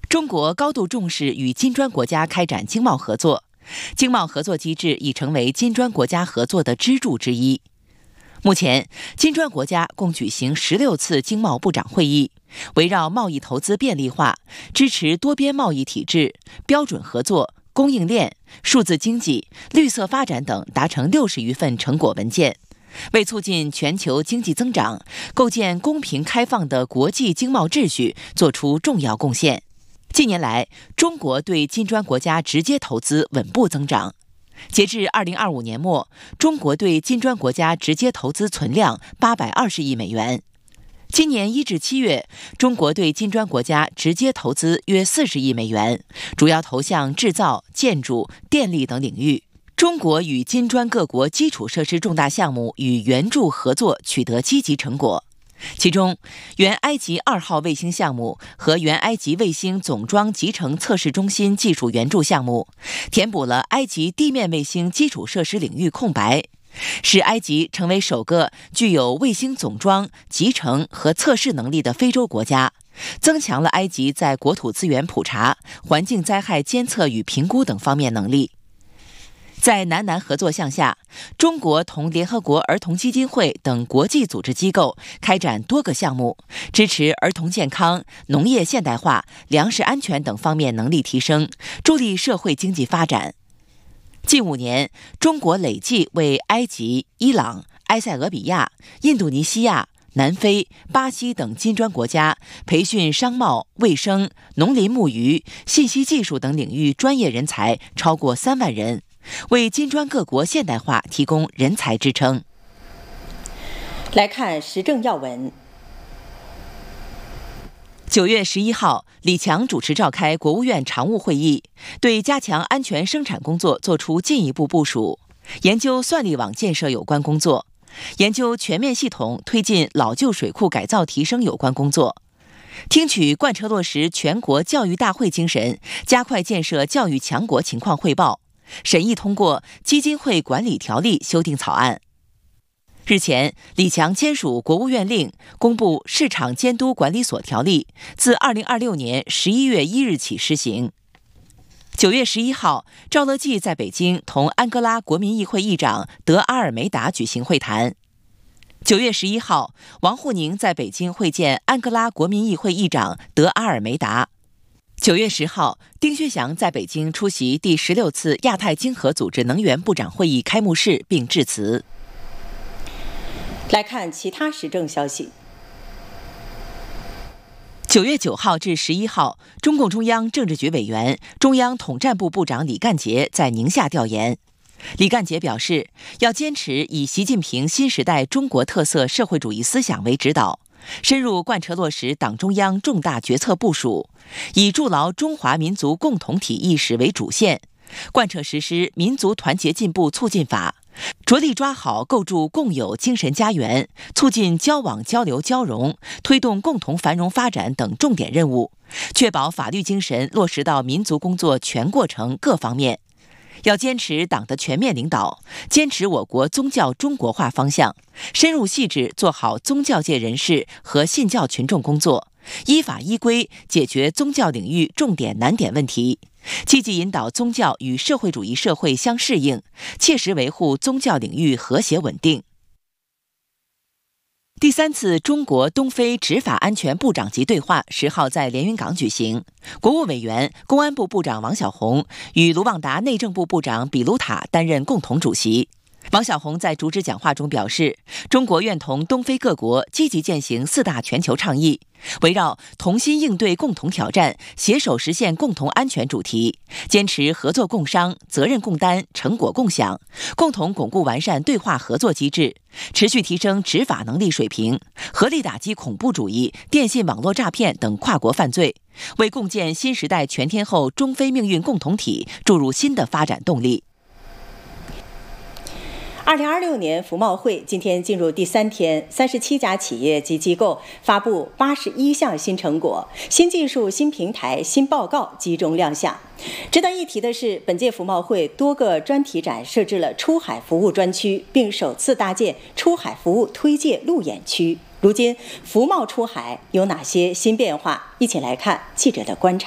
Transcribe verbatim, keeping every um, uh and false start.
中国高度重视与金砖国家开展经贸合作，经贸合作机制已成为金砖国家合作的支柱之一。目前，金砖国家共举行十六次经贸部长会议，围绕贸易投资便利化、支持多边贸易体制、标准合作、供应链、数字经济、绿色发展等达成六十余份成果文件，为促进全球经济增长、构建公平开放的国际经贸秩序作出重要贡献。近年来，中国对金砖国家直接投资稳步增长。截至二零二五年末，中国对金砖国家直接投资存量八百二十亿美元。今年一至七月，中国对金砖国家直接投资约四十亿美元，主要投向制造、建筑、电力等领域。中国与金砖各国基础设施重大项目与援助合作取得积极成果。其中，原埃及二号卫星项目和原埃及卫星总装集成测试中心技术援助项目，填补了埃及地面卫星基础设施领域空白，使埃及成为首个具有卫星总装、集成和测试能力的非洲国家，增强了埃及在国土资源普查、环境灾害监测与评估等方面能力。在南南合作项下，中国同联合国儿童基金会等国际组织机构开展多个项目，支持儿童健康、农业现代化、粮食安全等方面能力提升，助力社会经济发展。近五年，中国累计为埃及、伊朗、埃塞俄比亚、印度尼西亚、南非、巴西等金砖国家培训商贸、卫生、农林牧渔、信息技术等领域专业人才超过三万人，为金砖各国现代化提供人才支撑。 来看时政要闻。 九月十一号，李强主持召开国务院常务会议，对加强安全生产工作作出进一步部署，研究算力网建设有关工作，研究全面系统推进老旧水库改造提升有关工作，听取贯彻落实全国教育大会精神，加快建设教育强国情况汇报，审议通过基金会管理条例修订草案。日前，李强签署国务院令，公布市场监督管理所条例，自二零二六年十一月一日起施行。九月十一号，赵乐际在北京同安哥拉国民议会议长德阿尔梅达举行会谈。九月十一号，王沪宁在北京会见安哥拉国民议会议长德阿尔梅达。九月十号，丁薛祥在北京出席第十六次亚太经合组织能源部长会议开幕式并致辞。 来看其他时政消息。 九月九号至十一号，中共中央政治局委员、中央统战部部长李干杰在宁夏调研。李干杰表示，要坚持以习近平新时代中国特色社会主义思想为指导，深入贯彻落实党中央重大决策部署，以筑牢中华民族共同体意识为主线，贯彻实施民族团结进步促进法，着力抓好构筑共有精神家园，促进交往交流交融，推动共同繁荣发展等重点任务，确保法律精神落实到民族工作全过程各方面。要坚持党的全面领导，坚持我国宗教中国化方向，深入细致做好宗教界人士和信教群众工作，依法依规解决宗教领域重点难点问题，积极引导宗教与社会主义社会相适应，切实维护宗教领域和谐稳定。第三次中国东非执法安全部长级对话十号在连云港举行，国务委员、公安部部长王小洪与卢旺达内政部部长比卢塔担任共同主席。王小洪在主旨讲话中表示，中国愿同东非各国积极践行四大全球倡议，围绕同心应对共同挑战、携手实现共同安全主题，坚持合作共商、责任共担、成果共享，共同巩固完善对话合作机制，持续提升执法能力水平，合力打击恐怖主义、电信网络诈骗等跨国犯罪，为共建新时代全天候中非命运共同体注入新的发展动力。 二零二六年服贸会今天进入第三天，三十七家企业及机构发布八十一项新成果、新技术、新平台、新报告集中亮相。值得一提的是，本届服贸会多个专题展设置了出海服务专区，并首次搭建出海服务推介路演区。如今，服贸出海有哪些新变化？一起来看记者的观察。